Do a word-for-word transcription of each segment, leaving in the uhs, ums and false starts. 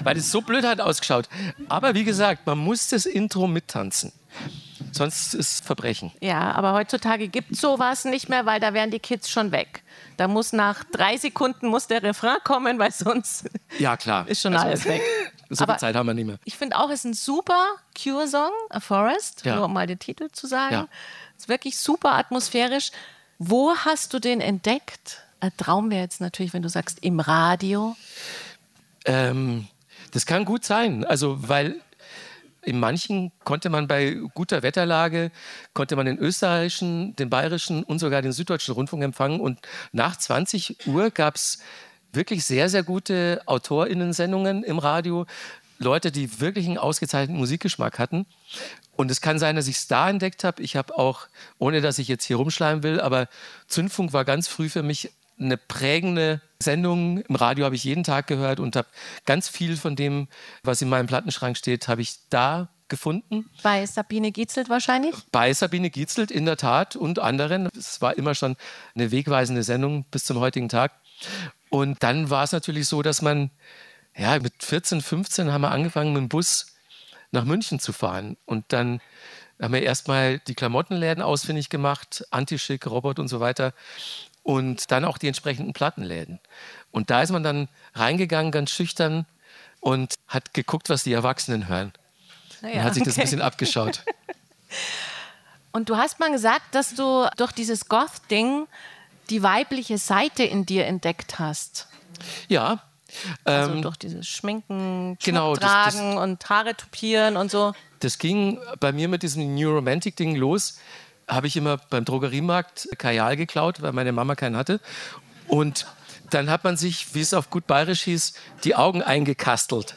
weil es so blöd hat ausgeschaut. Aber wie gesagt, man muss das Intro mittanzen. Sonst ist es Verbrechen. Ja, aber heutzutage gibt es sowas nicht mehr, weil da wären die Kids schon weg. Da muss nach drei Sekunden muss der Refrain kommen, weil sonst ja, klar. ist schon also, alles weg. So viel Zeit haben wir nicht mehr. Ich finde auch, es ist ein super Cure-Song, A Forest, ja. nur um mal den Titel zu sagen. Ja. Ist wirklich super atmosphärisch. Wo hast du den entdeckt? Ein Traum wäre jetzt natürlich, wenn du sagst, im Radio. Ähm, das kann gut sein, also weil in manchen konnte man bei guter Wetterlage, konnte man den österreichischen, den bayerischen und sogar den süddeutschen Rundfunk empfangen. Und nach zwanzig Uhr gab es wirklich sehr, sehr gute AutorInnen-Sendungen im Radio. Leute, die wirklich einen ausgezeichneten Musikgeschmack hatten. Und es kann sein, dass ich es da entdeckt habe. Ich habe auch, ohne dass ich jetzt hier rumschleimen will, aber Zündfunk war ganz früh für mich eine prägende Sendung. Im Radio habe ich jeden Tag gehört und habe ganz viel von dem, was in meinem Plattenschrank steht, habe ich da gefunden. Bei Sabine Gietzelt wahrscheinlich? Bei Sabine Gietzelt in der Tat und anderen. Es war immer schon eine wegweisende Sendung bis zum heutigen Tag. Und dann war es natürlich so, dass man, ja, mit vierzehn, fünfzehn haben wir angefangen, mit dem Bus nach München zu fahren. Und dann haben wir erstmal die Klamottenläden ausfindig gemacht, Antischick, Robot und so weiter. Und dann auch die entsprechenden Plattenläden. Und da ist man dann reingegangen, ganz schüchtern, und hat geguckt, was die Erwachsenen hören. Ja, und hat sich das okay. ein bisschen abgeschaut. Und du hast mal gesagt, dass du durch dieses Goth-Ding die weibliche Seite in dir entdeckt hast. Ja. Also ähm, durch dieses Schminken, genau, Schmuck tragen das, das, und Haare tupieren und so. Das ging bei mir mit diesem New Romantic-Ding los. Habe ich immer beim Drogeriemarkt Kajal geklaut, weil meine Mama keinen hatte. Und dann hat man sich, wie es auf gut bayerisch hieß, die Augen eingekastelt.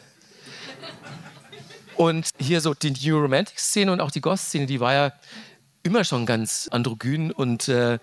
Und hier so die New Romantic-Szene und auch die Goth-Szene, die war ja immer schon ganz androgyn. Und äh,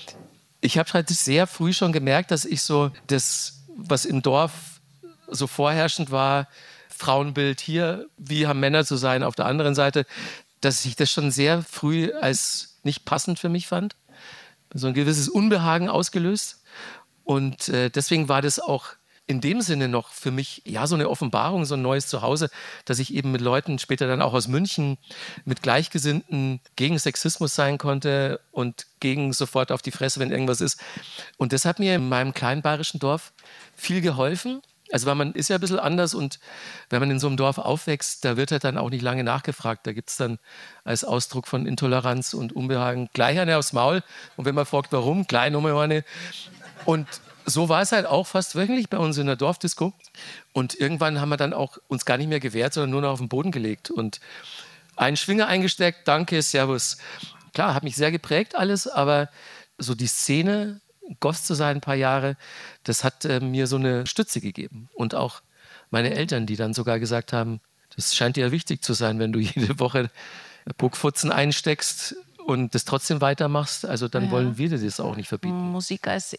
ich habe halt sehr früh schon gemerkt, dass ich so das, was im Dorf so vorherrschend war, Frauenbild hier, wie haben Männer zu sein auf der anderen Seite, dass ich das schon sehr früh als nicht passend für mich fand. So ein gewisses Unbehagen ausgelöst. Und äh, deswegen war das auch in dem Sinne noch für mich ja so eine Offenbarung, so ein neues Zuhause, dass ich eben mit Leuten später dann auch aus München mit Gleichgesinnten gegen Sexismus sein konnte und gegen sofort auf die Fresse, wenn irgendwas ist. Und das hat mir in meinem kleinen bayerischen Dorf viel geholfen. Also weil man ist ja ein bisschen anders, und wenn man in so einem Dorf aufwächst, da wird halt dann auch nicht lange nachgefragt. Da gibt es dann als Ausdruck von Intoleranz und Unbehagen gleich eine aufs Maul. Und wenn man fragt, warum, gleich nochmal eine. Und so war es halt auch fast wöchentlich bei uns in der Dorfdisco. Und irgendwann haben wir dann auch uns gar nicht mehr gewehrt, sondern nur noch auf den Boden gelegt und einen Schwinger eingesteckt. Danke, servus. Klar, hat mich sehr geprägt alles, aber so die Szene, Goth zu sein ein paar Jahre, das hat äh, mir so eine Stütze gegeben. Und auch meine Eltern, die dann sogar gesagt haben, das scheint dir wichtig zu sein, wenn du jede Woche Puckfutzen einsteckst und das trotzdem weitermachst, also dann ja. wollen wir dir das auch nicht verbieten. Musik als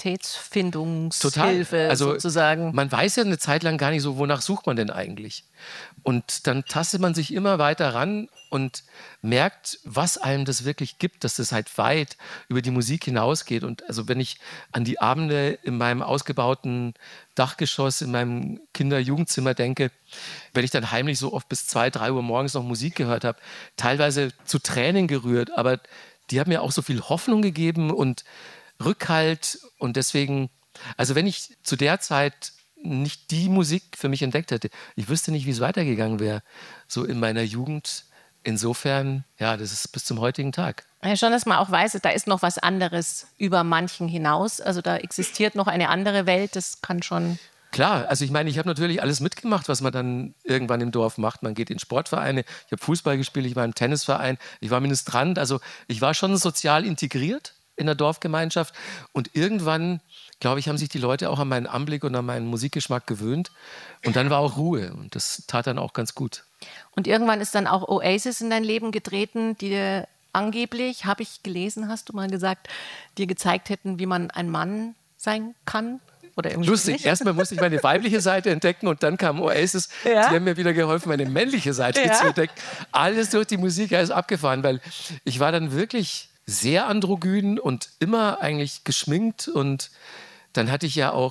Identitätsfindungshilfe also, sozusagen. Man weiß ja eine Zeit lang gar nicht so, wonach sucht man denn eigentlich? Und dann tastet man sich immer weiter ran und merkt, was einem das wirklich gibt, dass das halt weit über die Musik hinausgeht. Und also wenn ich an die Abende in meinem ausgebauten Dachgeschoss, in meinem Kinder-Jugendzimmer denke, wenn ich dann heimlich so oft bis zwei, drei Uhr morgens noch Musik gehört habe, teilweise zu Tränen gerührt, aber die haben mir auch so viel Hoffnung gegeben und Rückhalt. Und deswegen, also wenn ich zu der Zeit nicht die Musik für mich entdeckt hätte, ich wüsste nicht, wie es weitergegangen wäre, so in meiner Jugend. Insofern, ja, das ist bis zum heutigen Tag. Ja, schon, dass man auch weiß, da ist noch was anderes über manchen hinaus. Also da existiert noch eine andere Welt, das kann schon... Klar, also ich meine, ich habe natürlich alles mitgemacht, was man dann irgendwann im Dorf macht. Man geht in Sportvereine, ich habe Fußball gespielt, ich war im Tennisverein, ich war Ministrant, also ich war schon sozial integriert in der Dorfgemeinschaft. Und irgendwann, glaube ich, haben sich die Leute auch an meinen Anblick und an meinen Musikgeschmack gewöhnt. Und dann war auch Ruhe und das tat dann auch ganz gut. Und irgendwann ist dann auch Oasis in dein Leben getreten, die dir angeblich, habe ich gelesen, hast du mal gesagt, dir gezeigt hätten, wie man ein Mann sein kann. Oder lustig, nicht. Erstmal musste ich meine weibliche Seite entdecken und dann kam Oasis. Ja? Die haben mir wieder geholfen, meine männliche Seite ja? zu entdecken. Alles durch die Musik, ja, ist abgefahren, weil ich war dann wirklich sehr androgyn und immer eigentlich geschminkt. Und dann hatte ich ja auch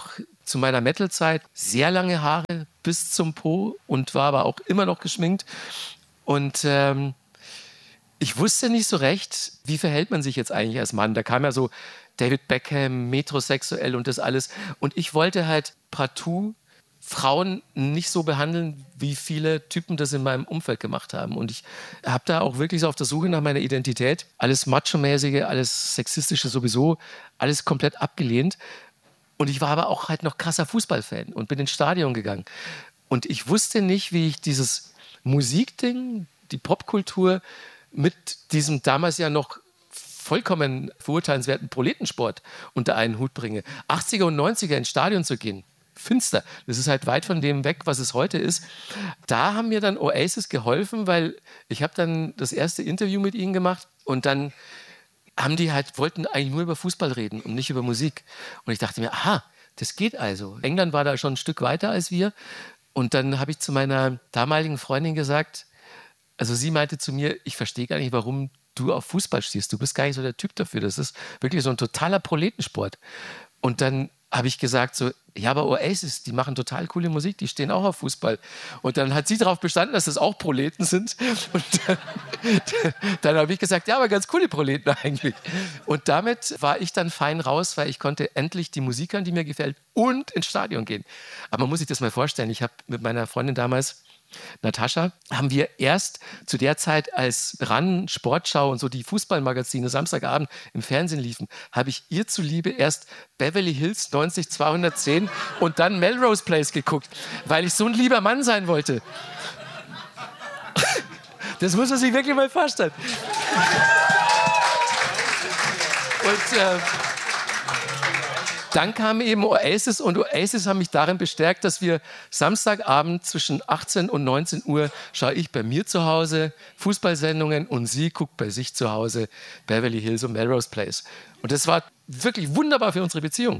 zu meiner Metal-Zeit sehr lange Haare bis zum Po und war aber auch immer noch geschminkt. Und ähm, ich wusste nicht so recht, wie verhält man sich jetzt eigentlich als Mann. Da kam ja so David Beckham, metrosexuell und das alles. Und ich wollte halt partout Frauen nicht so behandeln, wie viele Typen das in meinem Umfeld gemacht haben. Und ich habe da auch wirklich so auf der Suche nach meiner Identität alles Macho-mäßige, alles Sexistische sowieso, alles komplett abgelehnt. Und ich war aber auch halt noch krasser Fußballfan und bin ins Stadion gegangen. Und ich wusste nicht, wie ich dieses Musikding, die Popkultur mit diesem damals ja noch vollkommen verurteilenswerten Proletensport unter einen Hut bringe. achtziger und neunziger ins Stadion zu gehen, finster. Das ist halt weit von dem weg, was es heute ist. Da haben mir dann Oasis geholfen, weil ich habe dann das erste Interview mit ihnen gemacht und dann haben die halt, wollten eigentlich nur über Fußball reden und nicht über Musik. Und ich dachte mir, aha, das geht also. England war da schon ein Stück weiter als wir. Und dann habe ich zu meiner damaligen Freundin gesagt, also sie meinte zu mir, ich verstehe gar nicht, warum du auf Fußball stehst. Du bist gar nicht so der Typ dafür. Das ist wirklich so ein totaler Proletensport. Und dann habe ich gesagt so, ja, aber Oasis, die machen total coole Musik, die stehen auch auf Fußball. Und dann hat sie darauf bestanden, dass das auch Proleten sind. Und dann, dann habe ich gesagt, ja, aber ganz coole Proleten eigentlich. Und damit war ich dann fein raus, weil ich konnte endlich die Musik hören, die mir gefällt und ins Stadion gehen. Aber man muss sich das mal vorstellen, ich habe mit meiner Freundin damals, Natascha, haben wir erst zu der Zeit, als RAN, Sportschau und so die Fußballmagazine Samstagabend im Fernsehen liefen, habe ich ihr zuliebe erst Beverly Hills neunzig zweihundertzehn und dann Melrose Place geguckt, weil ich so ein lieber Mann sein wollte. Das muss man sich wirklich mal vorstellen. Und äh, dann kam eben Oasis und Oasis haben mich darin bestärkt, dass wir Samstagabend zwischen achtzehn und neunzehn Uhr schaue ich bei mir zu Hause Fußballsendungen und sie guckt bei sich zu Hause Beverly Hills und Melrose Place. Und das war wirklich wunderbar für unsere Beziehung.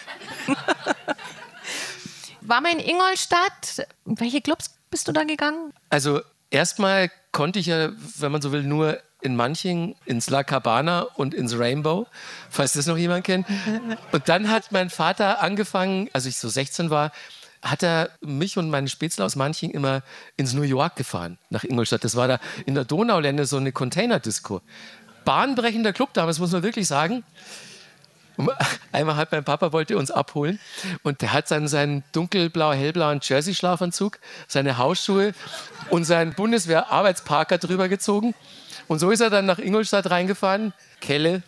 War mal in Ingolstadt. In welche Clubs bist du da gegangen? Also erstmal konnte ich ja, wenn man so will, nur in Manching, ins La Cabana und ins Rainbow, falls das noch jemand kennt. Und dann hat mein Vater angefangen, als ich so sechzehn war, hat er mich und meine Spätzle aus Manching immer ins New York gefahren, nach Ingolstadt. Das war da in der Donaulände so eine Container-Disco. Bahnbrechender Club damals, muss man wirklich sagen. Einmal hat mein Papa wollte uns abholen und der hat dann seinen dunkelblau-hellblauen Jersey-Schlafanzug, seine Hausschuhe und seinen Bundeswehr-Arbeitsparker drüber gezogen. Und so ist er dann nach Ingolstadt reingefahren, Kelle,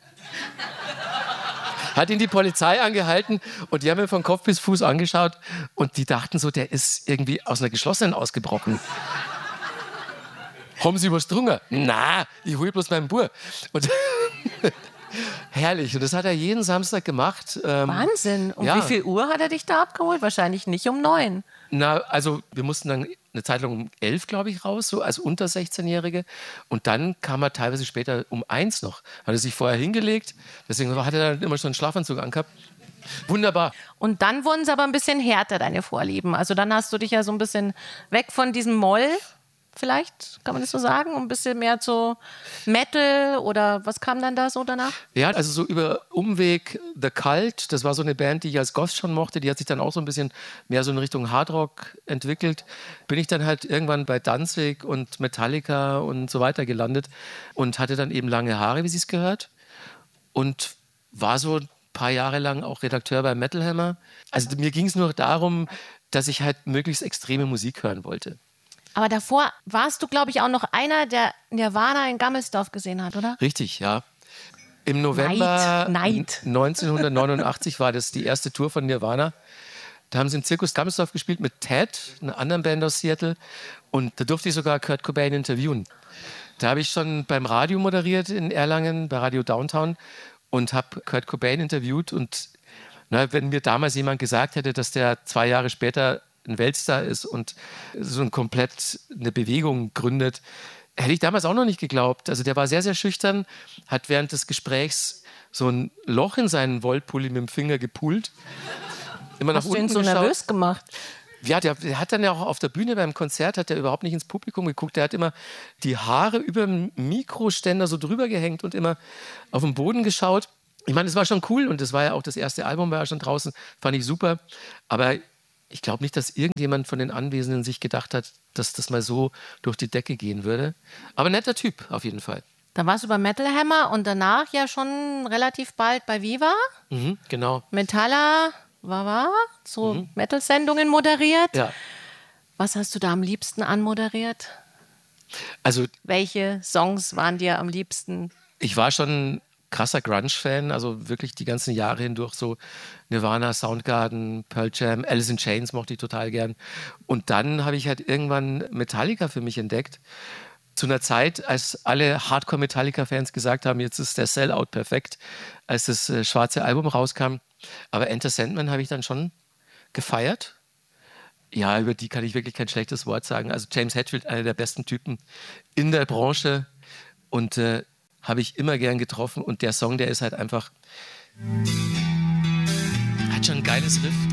hat ihn die Polizei angehalten und die haben ihn von Kopf bis Fuß angeschaut und die dachten so, der ist irgendwie aus einer geschlossenen ausgebrochen. Haben Sie was drungen? Na, ich hol bloß meinen Bub. Und herrlich. Und das hat er jeden Samstag gemacht. Ähm, Wahnsinn. Um ja. wie viel Uhr hat er dich da abgeholt? Wahrscheinlich nicht um neun. Na, also wir mussten dann eine Zeit lang um elf, glaube ich, raus, so als unter sechzehnjährige. Und dann kam er teilweise später um eins noch. Hat er sich vorher hingelegt. Deswegen hat er dann immer schon einen Schlafanzug angehabt. Wunderbar. Und dann wurden es aber ein bisschen härter, deine Vorlieben. Also dann hast du dich ja so ein bisschen weg von diesem Moll, vielleicht, kann man das so sagen, ein bisschen mehr zu Metal oder was kam dann da so danach? Ja, also so über Umweg The Cult, das war so eine Band, die ich als Goth schon mochte, die hat sich dann auch so ein bisschen mehr so in Richtung Hardrock entwickelt. Bin ich dann halt irgendwann bei Danzig und Metallica und so weiter gelandet und hatte dann eben lange Haare, wie sie es gehört, und war so ein paar Jahre lang auch Redakteur bei Metal Hammer. Also mir ging es nur darum, dass ich halt möglichst extreme Musik hören wollte. Aber davor warst du, glaube ich, auch noch einer, der Nirvana in Gammelsdorf gesehen hat, oder? Richtig, ja. Im November Neid, Neid. neunzehnhundertneunundachtzig war das die erste Tour von Nirvana. Da haben sie im Zirkus Gammelsdorf gespielt mit Ted, einer anderen Band aus Seattle. Und da durfte ich sogar Kurt Cobain interviewen. Da habe ich schon beim Radio moderiert in Erlangen, bei Radio Downtown, und habe Kurt Cobain interviewt. Und na, wenn mir damals jemand gesagt hätte, dass der zwei Jahre später ein Weltstar ist und so ein komplett eine Bewegung gründet, hätte ich damals auch noch nicht geglaubt. Also der war sehr, sehr schüchtern, hat während des Gesprächs so ein Loch in seinen Wollpulli mit dem Finger gepult. Immer nach Hast du unten ihn so geschaut. nervös gemacht? Ja, der, der hat dann ja auch auf der Bühne beim Konzert, hat er überhaupt nicht ins Publikum geguckt. Der hat immer die Haare über dem Mikroständer so drüber gehängt und immer auf den Boden geschaut. Ich meine, es war schon cool und das war ja auch das erste Album, war ja schon draußen, fand ich super. Aber ich glaube nicht, dass irgendjemand von den Anwesenden sich gedacht hat, dass das mal so durch die Decke gehen würde. Aber netter Typ, auf jeden Fall. Da warst du bei Metal Hammer und danach ja schon relativ bald bei Viva. Mhm, genau. Metalla, war, war, so mhm. Metal-Sendungen moderiert. Ja. Was hast du da am liebsten anmoderiert? Also, welche Songs waren dir am liebsten? Ich war schon krasser Grunge-Fan, also wirklich die ganzen Jahre hindurch so Nirvana, Soundgarden, Pearl Jam, Alice in Chains mochte ich total gern. Und dann habe ich halt irgendwann Metallica für mich entdeckt. Zu einer Zeit, als alle Hardcore-Metallica-Fans gesagt haben, jetzt ist der Sellout perfekt, als das äh, schwarze Album rauskam. Aber Enter Sandman habe ich dann schon gefeiert. Ja, über die kann ich wirklich kein schlechtes Wort sagen. Also James Hetfield, einer der besten Typen in der Branche. Und äh, habe ich immer gern getroffen. Und der Song, der ist halt einfach... hat schon ein geiles Riff.